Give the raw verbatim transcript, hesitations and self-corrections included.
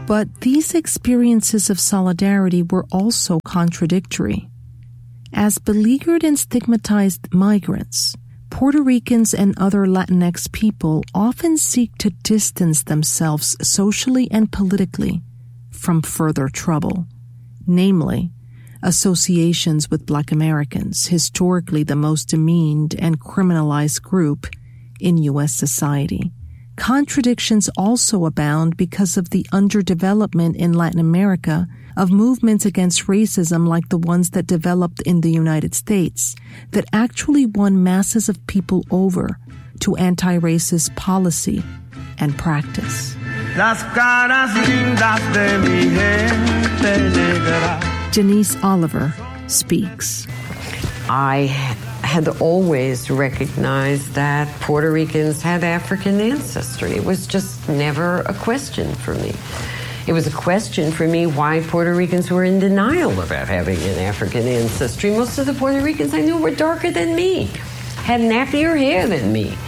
But these experiences of solidarity were also contradictory. As beleaguered and stigmatized migrants, Puerto Ricans and other Latinx people often seek to distance themselves socially and politically from further trouble, namely, associations with Black Americans, historically the most demeaned and criminalized group in U S society. Contradictions also abound because of the underdevelopment in Latin America of movements against racism like the ones that developed in the United States that actually won masses of people over to anti-racist policy and practice. Las caras lindas de mi gente negra. Denise Oliver speaks. I had always recognized that Puerto Ricans had African ancestry. It was just never a question for me. It was a question for me why Puerto Ricans were in denial about having an African ancestry. Most of the Puerto Ricans I knew were darker than me, had nappier hair than me.